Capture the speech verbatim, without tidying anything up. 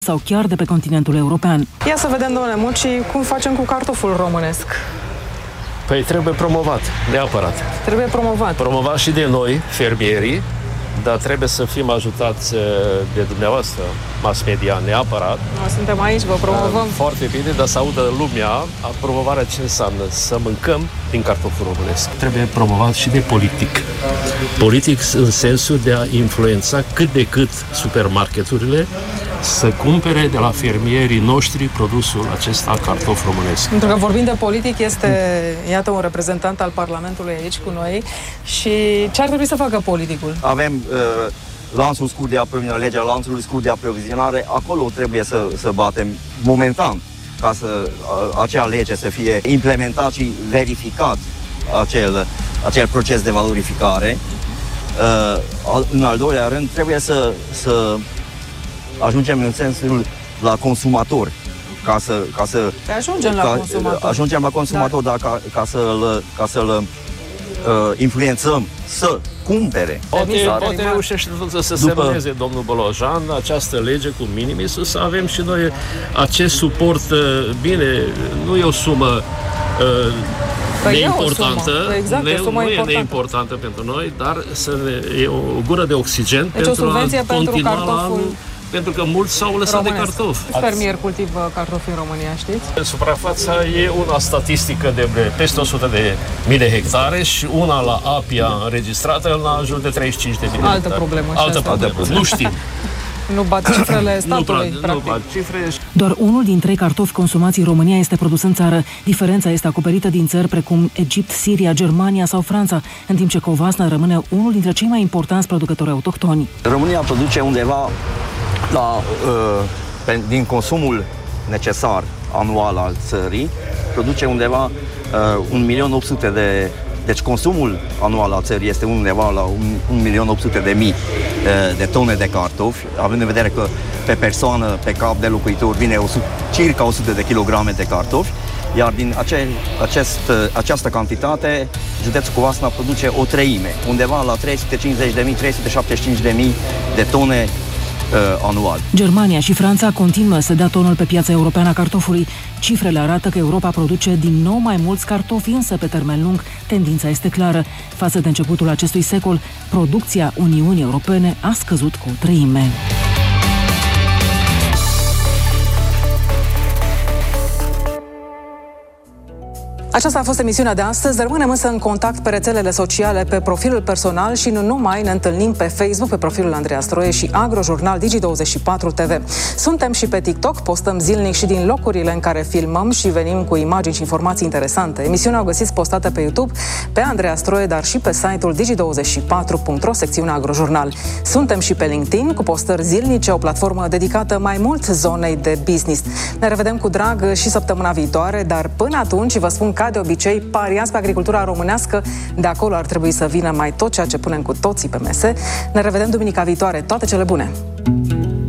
sau chiar de pe continentul european. Ia să vedem, domnule Muci, cum facem cu cartoful românesc. Păi trebuie promovat, neapărat. Trebuie promovat. Promovat și de noi, fermierii, dar trebuie să fim ajutați de dumneavoastră, mass media, neapărat. Noi suntem aici, vă promovăm. Foarte bine, dar să audă lumea promovarea ce înseamnă să mâncăm din cartoful românesc. Trebuie promovat și de politic. Politic în sensul de a influența cât de cât supermarketurile să cumpere de la fermierii noștri produsul acesta, cartof românesc. Pentru că vorbim de politic, este, iată, un reprezentant al Parlamentului aici cu noi. Și ce ar trebui să facă politicul? Avem uh, lanțul scurt de aprovizionare, legea lanțului scurt de aprovizionare, acolo trebuie să, să batem momentan, ca să uh, acea lege să fie implementat și verificat acel, acel proces de valorificare. Uh, în al doilea rând, trebuie să, să ajungem în sensul la consumator, ca să... Ca să Pe ajungem la ca, consumator. Ajungem la consumator, dar ca, ca să-l, ca să-l uh, influențăm să cumpere. Poate, poate reușește să se După... semneze domnul Bolojan această lege cu minimis, să avem și noi acest suport. Bine, nu e o sumă uh, Păi neimportantă, e exact, ne, e sumă nu importantă. e neimportantă pentru noi, dar să ne, e o gură de oxigen deci pentru o subvenție a pentru continua cartoful anul, pentru că mulți s-au lăsat românesc. de cartof. Fermier cultivă cartofi în România, știți? Suprafața e una statistică de peste o sută de mii de hectare și una la Apia înregistrată la jur de treizeci și cinci de mii de Altă hectare. problemă. Altă problemă. Nu știm. Nu bat cifrele statului, nu, practic. Nu bat cifre. Doar unul din trei cartofi consumați în România este produs în țară. Diferența este acoperită din țări precum Egipt, Siria, Germania sau Franța, în timp ce Covasna rămâne unul dintre cei mai importanți producători autohtoni. România produce undeva la, uh, pe, din consumul necesar anual al țării, produce undeva uh, un milion opt sute de... Deci consumul anual al țării este undeva la un milion opt sute de mii de tone de cartofi, având în vedere că pe persoană, pe cap de locuitor, vine o, circa o sută de kilograme de cartofi, iar din ace, acest, această cantitate, județul Covasna produce o treime, undeva la trei sute cincizeci de mii, trei sute șaptezeci și cinci de mii de tone uh, anual. Germania și Franța continuă să dea tonul pe piața europeană a cartofului. Cifrele arată că Europa produce din nou mai mulți cartofi, însă pe termen lung tendința este clară. Față de începutul acestui secol, producția Uniunii Europene a scăzut cu o treime. Aceasta a fost emisiunea de astăzi. Rămânem însă în contact pe rețelele sociale, pe profilul personal și nu numai. Ne întâlnim pe Facebook, pe profilul Andreea Stroie și Agrojurnal Digi douăzeci și patru T V. Suntem și pe TikTok, postăm zilnic și din locurile în care filmăm și venim cu imagini și informații interesante. Emisiunea o găsiți postată pe YouTube, pe Andreea Stroie, dar și pe site-ul digi douăzeci și patru punct ro, secțiunea Agrojurnal. Suntem și pe LinkedIn, cu postări zilnice, o platformă dedicată mai mult zonei de business. Ne revedem cu drag și săptămâna viitoare, dar până atunci vă spun ca de obicei, pariați pe agricultura românească, de acolo ar trebui să vină mai tot ceea ce punem cu toții pe mese. Ne revedem duminica viitoare. Toate cele bune!